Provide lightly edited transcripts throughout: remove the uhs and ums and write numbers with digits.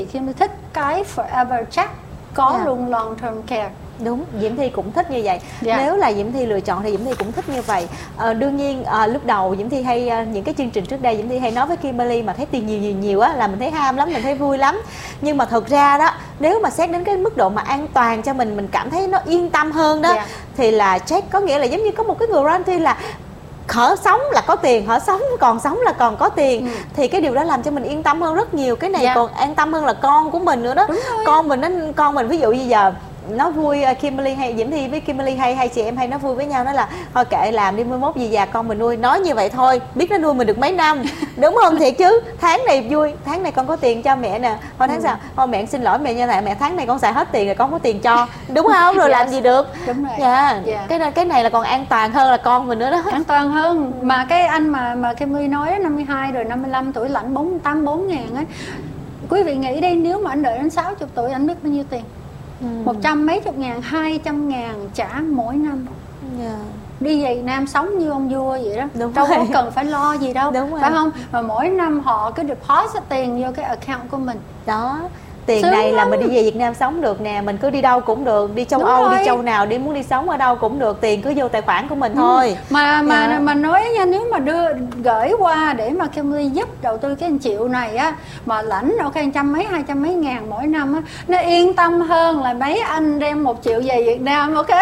Kim Ly thích cái Forever Check có luôn long term care. Đúng, Diễm Thi cũng thích như vậy. Nếu là Diễm Thi lựa chọn thì Diễm Thi cũng thích như vậy. Đương nhiên lúc đầu Diễm Thi hay những cái chương trình trước đây Diễm Thi hay nói với Kimberly mà thấy tiền nhiều á là mình thấy ham lắm, mình thấy vui lắm. Nhưng mà thật ra đó, nếu mà xét đến cái mức độ mà an toàn cho mình cảm thấy nó yên tâm hơn đó, thì là check có nghĩa là giống như có một cái guarantee là hở sống là có tiền, hở sống còn sống là còn có tiền. Thì cái điều đó làm cho mình yên tâm hơn rất nhiều. Cái này còn an tâm hơn là con của mình nữa đó. Con mình ví dụ như giờ nó vui, Kimberly hay Diễm Thi với Kimberly hay chị em hay nói vui với nhau, nói là thôi kệ làm đi, 11 gì già con mình nuôi. Nói như vậy thôi, biết nó nuôi mình được mấy năm. Đúng không? Thiệt chứ, tháng này vui, tháng này con có tiền cho mẹ nè, thôi tháng sau thôi mẹ xin lỗi mẹ như này, mẹ tháng này con xài hết tiền rồi con có tiền cho, đúng không? Rồi làm gì được. Đúng rồi. Cái này là còn an toàn hơn là con mình nữa đó. An toàn hơn. Mà cái anh mà Kimberly nói 52 rồi 55 tuổi lãnh 84 ngàn ấy, quý vị nghĩ đi, nếu mà anh đợi đến 60 tuổi anh biết bao nhiêu tiền? 100 mấy chục ngàn, 200 ngàn trả mỗi năm. Đi về Việt Nam sống như ông vua vậy đó. Đâu có cần phải lo gì đâu, phải không? Mà mỗi năm họ cứ deposit tiền vô cái account của mình đó. Tiền sướng này lắm. Là mình đi về Việt Nam sống được nè, mình cứ đi đâu cũng được, đi châu Âu, đi châu nào, đi muốn đi sống ở đâu cũng được, tiền cứ vô tài khoản của mình thôi. Mà nói nha, nếu mà gửi qua để mà Kimberly giúp đầu tư cái 1 triệu này á, mà lãnh ok 100 mấy 200 mấy ngàn mỗi năm á, nó yên tâm hơn là mấy anh đem 1 triệu về Việt Nam, ok?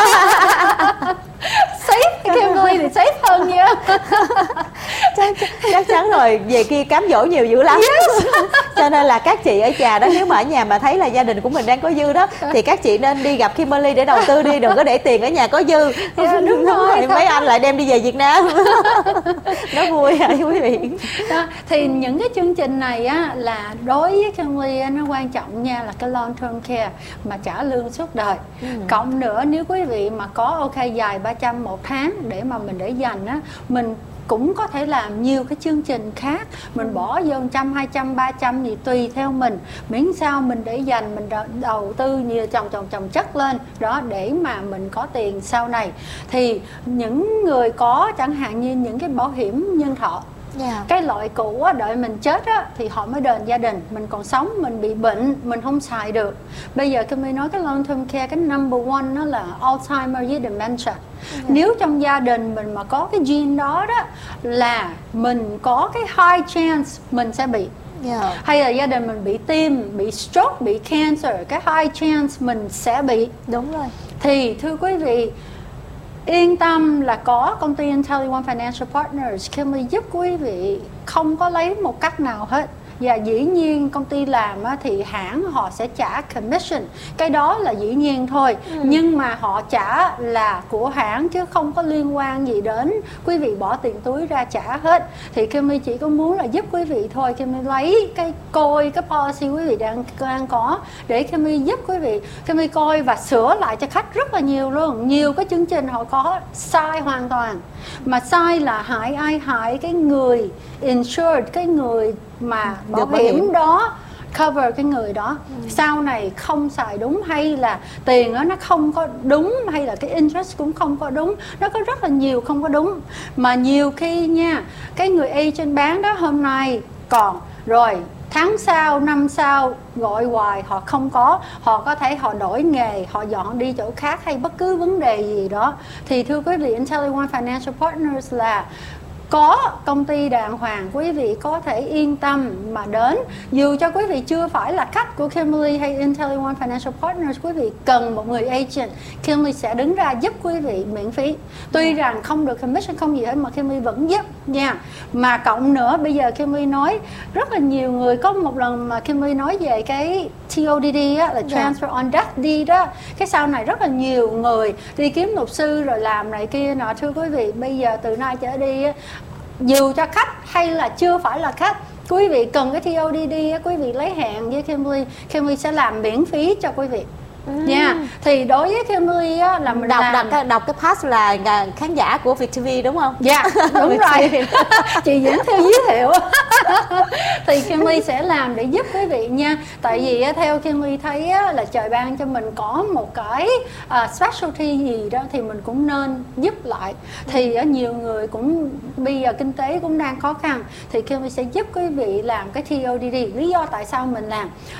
Safe, Kimberly thì safe hơn nha. Chắc chắn rồi, về kia cám dỗ nhiều dữ lắm. Cho nên là các chị ở nhà đó, nếu mà ở nhà mà thấy là gia đình của mình đang có dư đó, thì các chị nên đi gặp Kimberly để đầu tư đi, đừng có để tiền ở nhà có dư. Đúng rồi, mấy anh lại đem đi về Việt Nam. Nó vui hả quý vị? Đó, thì những cái chương trình này á là đối với Kimberly nó quan trọng nha, là cái long term care mà trả lương suốt đời. Cộng nữa nếu quý vị mà có ok dài 300 một tháng để mà mình để dành á, mình cũng có thể làm nhiều cái chương trình khác, mình bỏ vô 100, 200, 300 gì tùy theo mình, miễn sao mình để dành, mình đầu tư như chồng chất lên đó để mà mình có tiền sau này. Thì những người có chẳng hạn như những cái bảo hiểm nhân thọ, cái loại cũ á, đợi mình chết á thì họ mới đền gia đình, mình còn sống mình bị bệnh mình không xài được. Bây giờ Kimberly nói cái long term care, cái number one nó là Alzheimer với dementia. Nếu trong gia đình mình mà có cái gene đó đó là mình có cái high chance mình sẽ bị. Hay là gia đình mình bị tim, bị stroke, bị cancer, cái high chance mình sẽ bị. Đúng rồi. Thì thưa quý vị, yên tâm là có công ty IntelliOne Financial Partners, Kimberly giúp quý vị không có lấy một cách nào hết. Và dĩ nhiên công ty làm á, thì hãng họ sẽ trả commission, cái đó là dĩ nhiên thôi. Nhưng mà họ trả là của hãng chứ không có liên quan gì đến quý vị bỏ tiền túi ra trả hết. Thì Kimberly chỉ có muốn là giúp quý vị thôi. Kimberly lấy cái policy quý vị đang có để Kimberly giúp quý vị. Kimberly coi và sửa lại cho khách rất là nhiều luôn. Nhiều cái chương trình họ có sai hoàn toàn. Mà sai là hại ai? Hại cái người insured, cái người mà bảo hiểm đó cover cái người đó. Sau này không xài đúng, hay là tiền đó nó không có đúng, hay là cái interest cũng không có đúng, nó có rất là nhiều không có đúng. Mà nhiều khi nha, cái người agent bán đó hôm nay còn rồi tháng sau, năm sau gọi hoài họ không có, họ có thể họ đổi nghề, họ dọn đi chỗ khác hay bất cứ vấn đề gì đó. Thì thưa quý vị, IntelliOne Financial Partners là có công ty đàng hoàng, quý vị có thể yên tâm mà đến. Dù cho quý vị chưa phải là khách của Kimberly hay IntelliOne Financial Partners, quý vị cần một người agent, Kimberly sẽ đứng ra giúp quý vị miễn phí. Tuy rằng không được commission không gì hết mà Kimberly vẫn giúp nha. Mà cộng nữa bây giờ Kimberly nói rất là nhiều người, có một lần mà Kimberly nói về cái TODD á, là Transfer on Death Deed đó, cái sau này rất là nhiều người đi kiếm luật sư rồi làm này kia nọ. Thưa quý vị, bây giờ từ nay trở đi á, dù cho khách hay là chưa phải là khách, quý vị cần cái TODD á, quý vị lấy hẹn với Kimberly, Kimberly sẽ làm miễn phí cho quý vị. Thì đối với Kimberly á, là mình đọc cái pass là khán giả của VietTV đúng không? Dạ, đúng rồi. Chị Diễm Theo giới thiệu. Thì Kimberly sẽ làm để giúp quý vị nha. Tại vì theo Kimberly thấy á, là trời ban cho mình có một cái specialty gì đó thì mình cũng nên giúp lại. Thì nhiều người cũng bây giờ kinh tế cũng đang khó khăn, thì Kimberly sẽ giúp quý vị làm cái TODD. Lý do tại sao mình làm